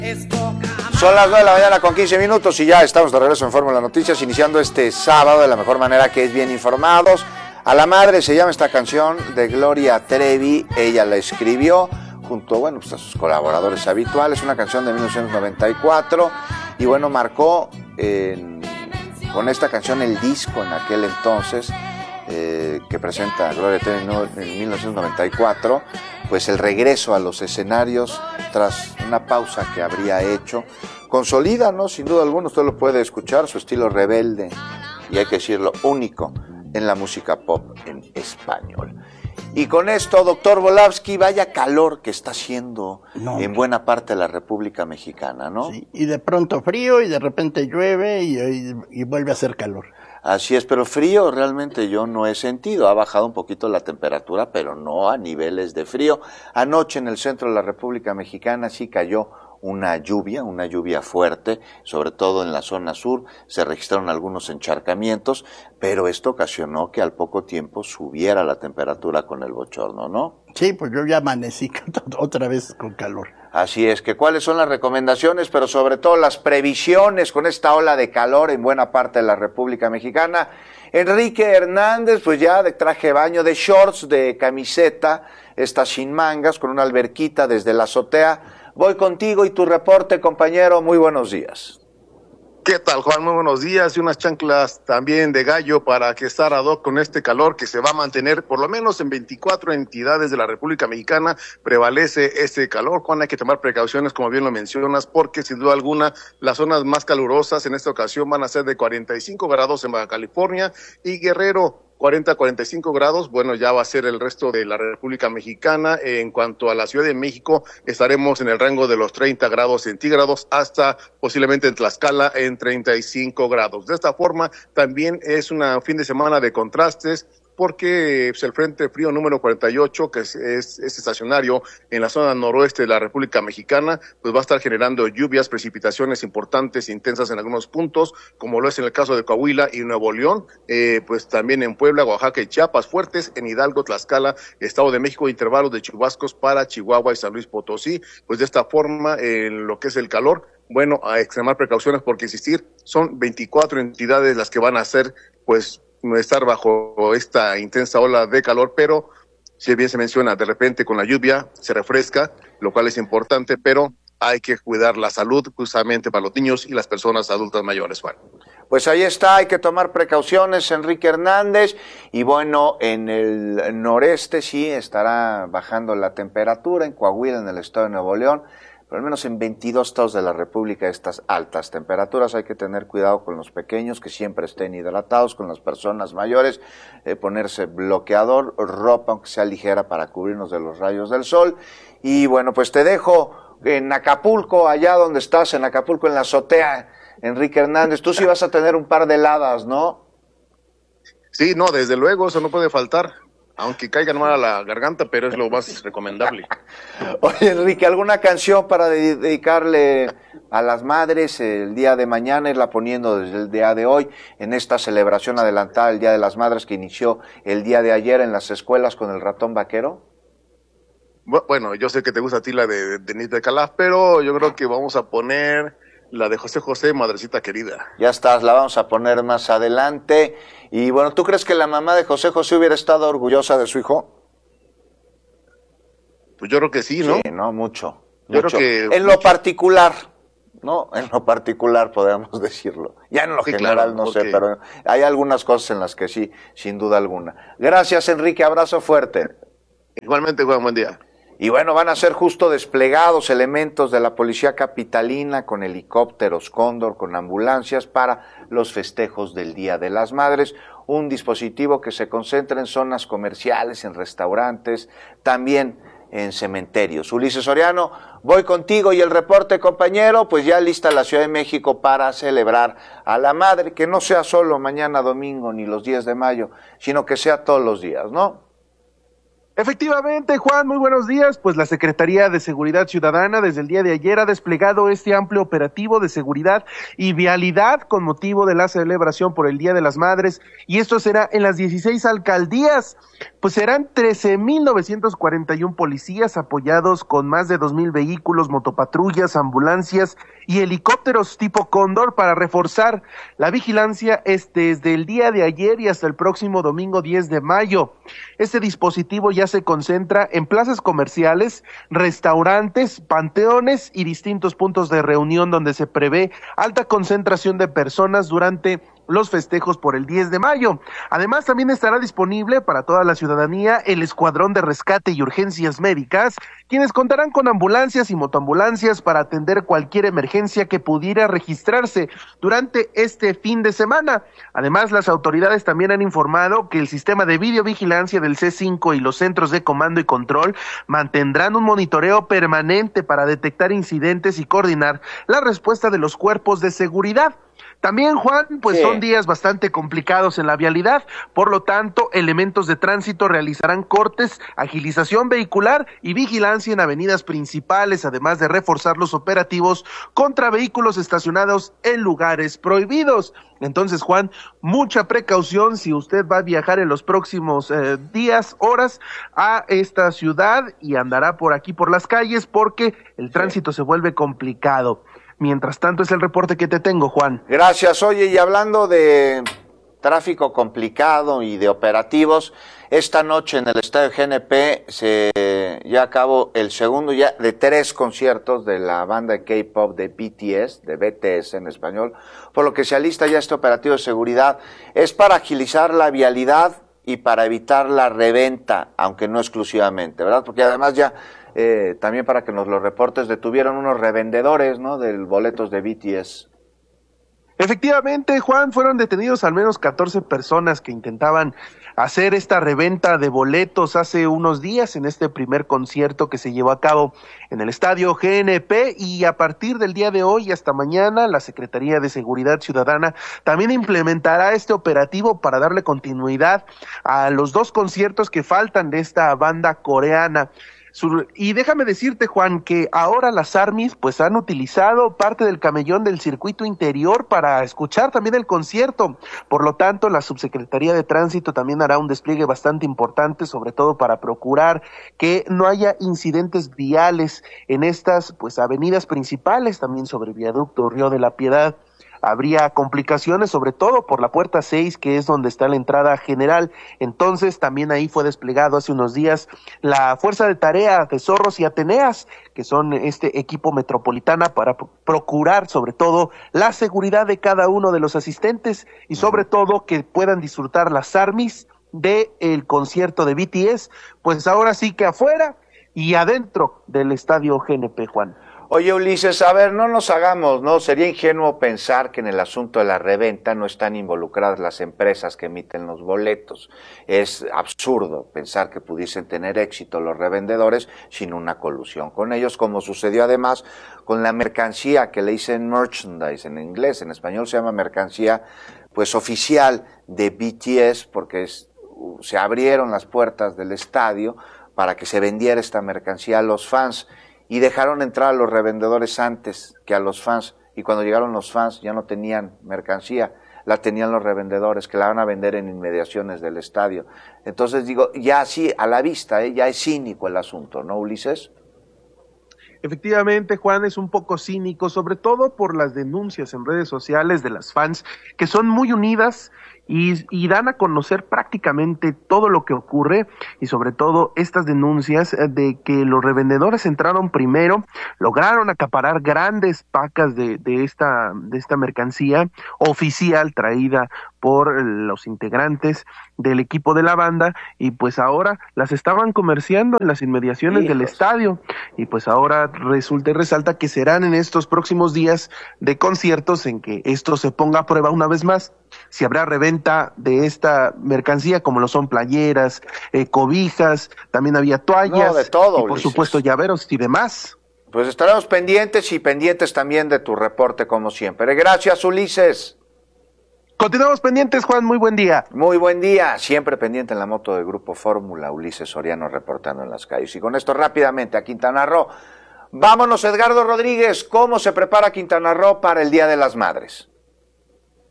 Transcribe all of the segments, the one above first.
Son las 9 de la mañana con 15 minutos y ya estamos de regreso en Fórmula Noticias, iniciando este sábado de la mejor manera, que es bien informados. A la madre se llama esta canción de Gloria Trevi, ella la escribió junto, bueno, pues a sus colaboradores habituales, una canción de 1994, y bueno, marcó con esta canción el disco en aquel entonces, que presenta Gloria Trevi en 1994, pues el regreso a los escenarios tras una pausa que habría hecho. Consolida, ¿no? Sin duda alguna, usted lo puede escuchar, su estilo rebelde, y hay que decirlo, único en la música pop en español. Y con esto, doctor Volavsky, vaya calor que está haciendo en buena parte de la República Mexicana, ¿no? Sí, y de pronto frío, y de repente llueve, y vuelve a hacer calor. Así es, pero frío realmente yo no he sentido. Ha bajado un poquito la temperatura, pero no a niveles de frío. Anoche en el centro de la República Mexicana sí cayó una lluvia fuerte, sobre todo en la zona sur. Se registraron algunos encharcamientos, pero esto ocasionó que al poco tiempo subiera la temperatura con el bochorno, ¿no? Sí, pues yo ya amanecí otra vez con calor. Así es, que cuáles son las recomendaciones, pero sobre todo las previsiones con esta ola de calor en buena parte de la República Mexicana. Enrique Hernández, pues ya de traje de baño, de shorts, de camiseta, está sin mangas, con una alberquita desde la azotea. Voy contigo y tu reporte, compañero, muy buenos días. ¿Qué tal, Juan? Muy buenos días, y unas chanclas también de gallo para que estar ad hoc con este calor que se va a mantener por lo menos en 24 entidades de la República Mexicana. Prevalece este calor, Juan, hay que tomar precauciones, como bien lo mencionas, porque sin duda alguna las zonas más calurosas en esta ocasión van a ser de 45 grados en Baja California y Guerrero. 40-45 grados, bueno, ya va a ser el resto de la República Mexicana. En cuanto a la Ciudad de México, estaremos en el rango de los 30 grados centígrados hasta posiblemente en Tlaxcala en 35 grados. De esta forma, también es un fin de semana de contrastes, porque pues, el Frente Frío número 48, que es estacionario en la zona noroeste de la República Mexicana, pues va a estar generando lluvias, precipitaciones importantes, intensas en algunos puntos, como lo es en el caso de Coahuila y Nuevo León, pues también en Puebla, Oaxaca y Chiapas, fuertes en Hidalgo, Tlaxcala, Estado de México, intervalos de chubascos para Chihuahua y San Luis Potosí. Pues de esta forma, en lo que es el calor, bueno, a extremar precauciones porque, insistir, son 24 entidades las que van a ser, pues, estar bajo esta intensa ola de calor, pero si bien se menciona, de repente con la lluvia se refresca, lo cual es importante, pero hay que cuidar la salud justamente para los niños y las personas adultas mayores, Juan. Pues ahí está, hay que tomar precauciones, Enrique Hernández, y bueno, en el noreste sí estará bajando la temperatura, en Coahuila, en el estado de Nuevo León, pero al menos en 22 estados de la República estas altas temperaturas. Hay que tener cuidado con los pequeños, que siempre estén hidratados, con las personas mayores, ponerse bloqueador, ropa aunque sea ligera para cubrirnos de los rayos del sol. Y bueno, pues te dejo en Acapulco, allá donde estás, en Acapulco, en la azotea, Enrique Hernández. Tú sí vas a tener un par de heladas, ¿no? Sí, no, desde luego, eso no puede faltar. Aunque caigan mal a la garganta, pero es lo más recomendable. Oye, Enrique, ¿alguna canción para dedicarle a las madres el día de mañana, irla poniendo desde el día de hoy, en esta celebración adelantada del Día de las Madres que inició el día de ayer en las escuelas con el ratón vaquero? Bueno, yo sé que te gusta a ti la de Denise de Calaf, pero yo creo que vamos a poner la de José José, Madrecita Querida. Ya estás, la vamos a poner más adelante. Y bueno, ¿tú crees que la mamá de José José hubiera estado orgullosa de su hijo? Pues yo creo que sí, ¿no? Sí, no, mucho. Yo creo que en lo particular, ¿no? En lo particular podemos decirlo. Ya en lo sí, general claro, no okay. sé, pero hay algunas cosas en las que sí, sin duda alguna. Gracias, Enrique, abrazo fuerte. Igualmente, Juan, buen día. Y bueno, van a ser justo desplegados elementos de la policía capitalina con helicópteros Cóndor, con ambulancias para los festejos del Día de las Madres, un dispositivo que se concentra en zonas comerciales, en restaurantes, también en cementerios. Ulises Soriano, voy contigo y el reporte, compañero, pues ya lista la Ciudad de México para celebrar a la madre, que no sea solo mañana domingo ni los 10 de mayo, sino que sea todos los días, ¿no? Efectivamente, Juan, muy buenos días. Pues la Secretaría de Seguridad Ciudadana desde el día de ayer ha desplegado este amplio operativo de seguridad y vialidad con motivo de la celebración por el Día de las Madres, y esto será en las 16 alcaldías. pues serán 13,941 policías apoyados con más de 2,000 vehículos, motopatrullas, ambulancias y helicópteros tipo Cóndor para reforzar la vigilancia desde el día de ayer y hasta el próximo domingo 10 de mayo. Este dispositivo ya se concentra en plazas comerciales, restaurantes, panteones y distintos puntos de reunión donde se prevé alta concentración de personas durante los festejos por el 10 de mayo. Además, también estará disponible para toda la ciudadanía el Escuadrón de Rescate y Urgencias Médicas, quienes contarán con ambulancias y motoambulancias para atender cualquier emergencia que pudiera registrarse durante este fin de semana. Además, las autoridades también han informado que el sistema de videovigilancia del C5 y los centros de comando y control mantendrán un monitoreo permanente para detectar incidentes y coordinar la respuesta de los cuerpos de seguridad. También, Juan, pues son días bastante complicados en la vialidad, por lo tanto, elementos de tránsito realizarán cortes, agilización vehicular y vigilancia en avenidas principales, además de reforzar los operativos contra vehículos estacionados en lugares prohibidos. Entonces, Juan, mucha precaución si usted va a viajar en los próximos días, horas a esta ciudad y andará por aquí por las calles porque el tránsito se vuelve complicado. Mientras tanto, es el reporte que te tengo, Juan. Gracias. Oye, y hablando de tráfico complicado y de operativos, esta noche en el estadio GNP se lleva a cabo el segundo ya de 3 conciertos de la banda de K-pop de BTS, de BTS en español, por lo que se alista ya este operativo de seguridad. Es para agilizar la vialidad y para evitar la reventa, aunque no exclusivamente, ¿verdad? Porque además ya también para que nos lo reportes, detuvieron unos revendedores, ¿no?, de boletos de BTS. Efectivamente, Juan, fueron detenidos al menos 14 personas que intentaban hacer esta reventa de boletos hace unos días en este primer concierto que se llevó a cabo en el estadio GNP, y a partir del día de hoy hasta mañana la Secretaría de Seguridad Ciudadana también implementará este operativo para darle continuidad a los 2 conciertos que faltan de esta banda coreana. Y déjame decirte, Juan, que ahora las ARMYs pues han utilizado parte del camellón del circuito interior para escuchar también el concierto. Por lo tanto, la Subsecretaría de Tránsito también hará un despliegue bastante importante, sobre todo para procurar que no haya incidentes viales en estas pues avenidas principales, también sobre Viaducto Río de la Piedad. Habría complicaciones, sobre todo por la puerta 6, que es donde está la entrada general. Entonces, también ahí fue desplegado hace unos días la Fuerza de Tarea de Zorros y Ateneas, que son este equipo metropolitana para procurar, sobre todo, la seguridad de cada uno de los asistentes y, sobre todo, que puedan disfrutar las ARMYs del concierto de BTS, pues ahora sí que afuera y adentro del estadio GNP, Juan. Oye, Ulises, a ver, no nos hagamos, ¿no? Sería ingenuo pensar que en el asunto de la reventa no están involucradas las empresas que emiten los boletos. Es absurdo pensar que pudiesen tener éxito los revendedores sin una colusión con ellos, como sucedió además con la mercancía que le dicen merchandise en inglés, en español se llama mercancía, pues oficial de BTS, porque se abrieron las puertas del estadio para que se vendiera esta mercancía a los fans. Y dejaron entrar a los revendedores antes que a los fans. Y cuando llegaron los fans ya no tenían mercancía, la tenían los revendedores, que la van a vender en inmediaciones del estadio. Entonces digo, ya así a la vista, ya es cínico el asunto, ¿no, Ulises? Efectivamente, Juan, es un poco cínico, sobre todo por las denuncias en redes sociales de las fans, que son muy unidas y dan a conocer prácticamente todo lo que ocurre, y sobre todo estas denuncias de que los revendedores entraron primero, lograron acaparar grandes pacas de esta mercancía oficial traída por los integrantes del equipo de la banda, y pues ahora las estaban comerciando en las inmediaciones del estadio, y pues ahora resulta y resalta que serán en estos próximos días de conciertos en que esto se ponga a prueba una vez más, si habrá reventa de esta mercancía, como lo son playeras, cobijas, también había toallas, de todo, y por Ulises. supuesto llaveros y demás. Pues estaremos pendientes y pendientes también de tu reporte como siempre. Gracias, Ulises. Continuamos pendientes, Juan, muy buen día. Muy buen día, siempre pendiente en la moto del Grupo Fórmula, Ulises Soriano reportando en las calles. Y con esto rápidamente a Quintana Roo. Vámonos, Edgardo Rodríguez, ¿cómo se prepara Quintana Roo para el Día de las Madres?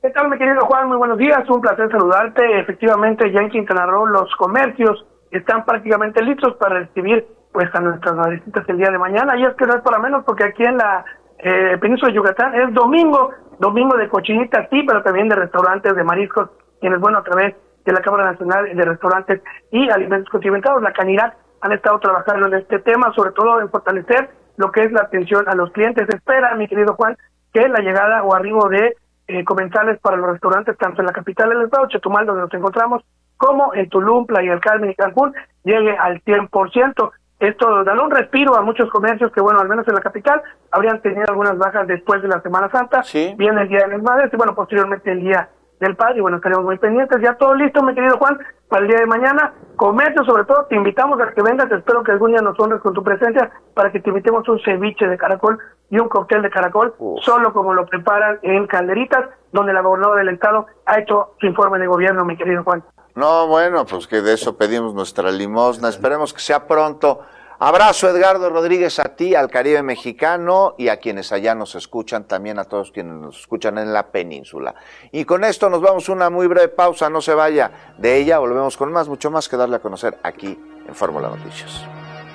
¿Qué tal, mi querido Juan? Muy buenos días, un placer saludarte. Efectivamente, ya en Quintana Roo los comercios están prácticamente listos para recibir pues a nuestras madrecitas el día de mañana. Y es que no es para menos, porque aquí en la península de Yucatán es domingo de cochinitas, sí, pero también de restaurantes de mariscos, quienes, bueno, a través de la Cámara Nacional de Restaurantes y Alimentos Condimentados, la CANIRAC, han estado trabajando en este tema, sobre todo en fortalecer lo que es la atención a los clientes. Se espera, mi querido Juan, que la llegada o arribo de comensales para los restaurantes, tanto en la capital del estado, Chetumal, donde nos encontramos, como en Tulum, Playa del Carmen y Cancún, llegue al 100%. Esto da un respiro a muchos comercios que, bueno, al menos en la capital, habrían tenido algunas bajas después de la Semana Santa. Sí. Viene el Día de las Madres y, bueno, posteriormente el Día del Padre. Y, bueno, estaremos muy pendientes. Ya todo listo, mi querido Juan, para el día de mañana. Comercio, sobre todo, te invitamos a que vengas. Espero que algún día nos honres con tu presencia para que te invitemos un ceviche de caracol y un cóctel de caracol, solo como lo preparan en Calderitas, donde la gobernadora del estado ha hecho su informe de gobierno, mi querido Juan. No, bueno, pues que de eso pedimos nuestra limosna. Esperemos que sea pronto. Abrazo, Edgardo Rodríguez, a ti, al Caribe mexicano y a quienes allá nos escuchan, también a todos quienes nos escuchan en la península. Y con esto nos vamos a una muy breve pausa, no se vaya de ella, volvemos con más, mucho más que darle a conocer aquí en Fórmula Noticias.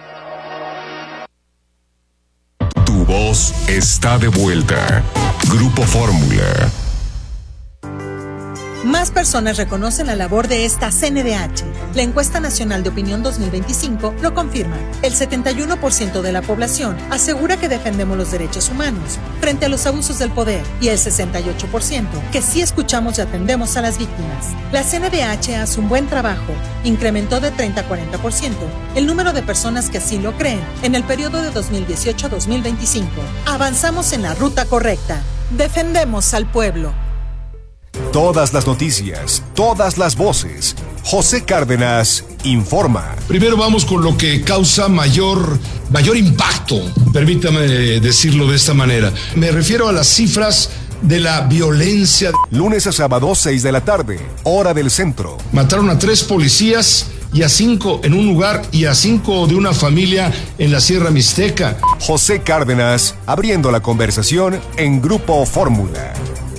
Tu voz está de vuelta. Grupo Fórmula. Más personas reconocen la labor de esta CNDH. La Encuesta Nacional de Opinión 2025 lo confirma. El 71% de la población asegura que defendemos los derechos humanos frente a los abusos del poder y el 68% que sí escuchamos y atendemos a las víctimas. La CNDH hace un buen trabajo. Incrementó de 30 a 40% el número de personas que así lo creen en el periodo de 2018 a 2025. Avanzamos en la ruta correcta. Defendemos al pueblo. Todas las noticias, todas las voces. José Cárdenas informa. Primero vamos con lo que causa mayor impacto, permítame decirlo de esta manera. Me refiero a las cifras de la violencia. Lunes a sábado, 6 de la tarde, hora del centro. Mataron a 3 policías y a 5 en un lugar y a 5 de una familia en la Sierra Mixteca. José Cárdenas, abriendo la conversación en Grupo Fórmula.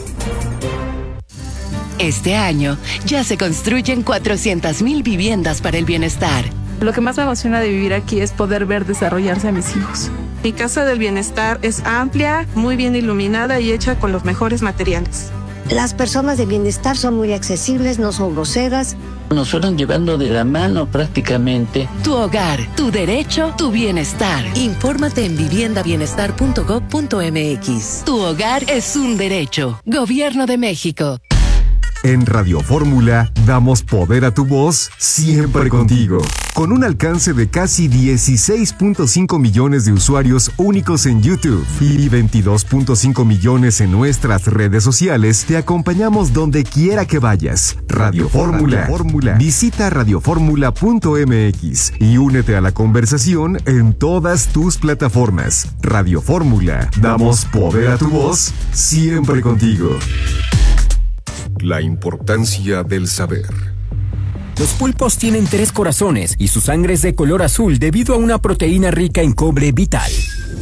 Este año ya se construyen 400,000 viviendas para el bienestar. Lo que más me emociona de vivir aquí es poder ver desarrollarse a mis hijos. Mi casa del bienestar es amplia, muy bien iluminada y hecha con los mejores materiales. Las personas de bienestar son muy accesibles, no son groseras. Nos fueron llevando de la mano prácticamente. Tu hogar, tu derecho, tu bienestar. Infórmate en viviendabienestar.gov.mx. Tu hogar es un derecho. Gobierno de México. En Radio Fórmula damos poder a tu voz siempre contigo. Con un alcance de casi 16.5 millones de usuarios únicos en YouTube y 22.5 millones en nuestras redes sociales, te acompañamos donde quiera que vayas. Radio Fórmula. Visita radioformula.mx y únete a la conversación en todas tus plataformas. Radio Fórmula, damos poder a tu voz siempre contigo. La importancia del saber. Los pulpos tienen 3 corazones y su sangre es de color azul debido a una proteína rica en cobre vital.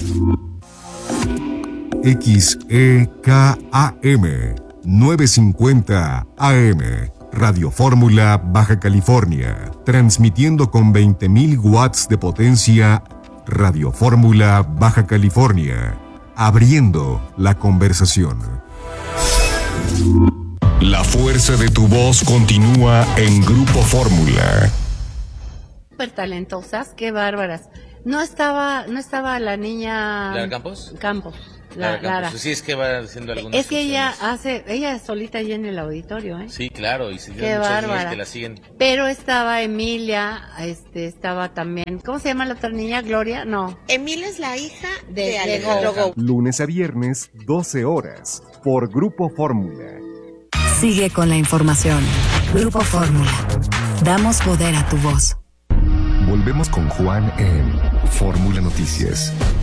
XEKAM 950 AM Radio Fórmula, Baja California, transmitiendo con 20,000 watts de potencia. Radio Fórmula, Baja California, abriendo la conversación. La fuerza de tu voz continúa en Grupo Fórmula. Súper talentosas, qué bárbaras. No estaba la niña... ¿Lara Campos? Lara. Sí, es que va haciendo algunas Es que funciones. ella solita allí en el auditorio, ¿eh? Sí, claro, y se qué tiene muchos bárbara. niños que la siguen. Pero estaba Emilia, estaba también, ¿cómo se llama la otra niña? Gloria, no. Emilia es la hija de Alejandro Go. Lunes a viernes, 12 horas, por Grupo Fórmula. Sigue con la información. Grupo Fórmula. Damos poder a tu voz. Volvemos con Juan en Fórmula Noticias.